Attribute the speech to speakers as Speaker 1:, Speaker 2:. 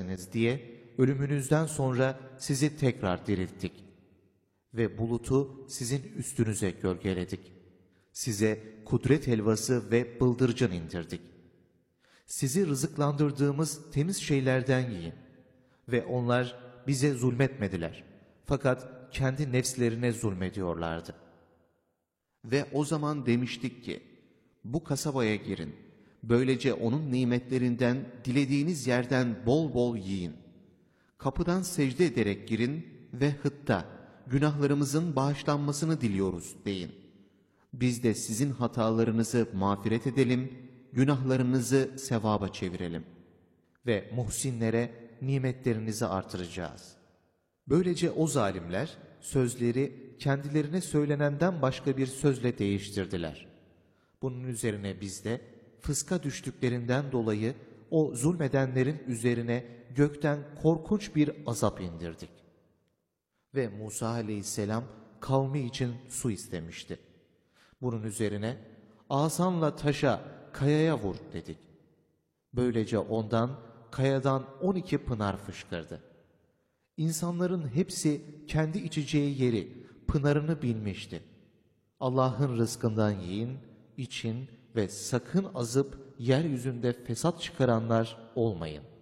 Speaker 1: edersiniz diye ölümünüzden sonra sizi tekrar dirilttik. Ve bulutu sizin üstünüze gölgeledik. Size kudret helvası ve bıldırcın indirdik. Sizi rızıklandırdığımız temiz şeylerden yiyin. Ve onlar bize zulmetmediler. Fakat kendi nefslerine zulmediyorlardı.
Speaker 2: Ve o zaman demiştik ki, bu kasabaya girin. Böylece onun nimetlerinden dilediğiniz yerden bol bol yiyin. Kapıdan secde ederek girin ve hıtta, günahlarımızın bağışlanmasını diliyoruz deyin. Biz de sizin hatalarınızı mağfiret edelim, günahlarınızı sevaba çevirelim.
Speaker 1: Ve muhsinlere nimetlerinizi artıracağız. Böylece o zalimler sözleri kendilerine söylenenden başka bir sözle değiştirdiler. Bunun üzerine biz de fıska düştüklerinden dolayı o zulmedenlerin üzerine gökten korkunç bir azap indirdik. Ve Musa aleyhisselam kavmi için su istemişti. Bunun üzerine asanla taşa, kayaya vur dedik. Böylece ondan, kayadan 12 pınar fışkırdı. İnsanların hepsi kendi içeceği yeri, pınarını bilmişti. Allah'ın rızkından yiyin, için ve sakın azıp yeryüzünde fesat çıkaranlar olmayın.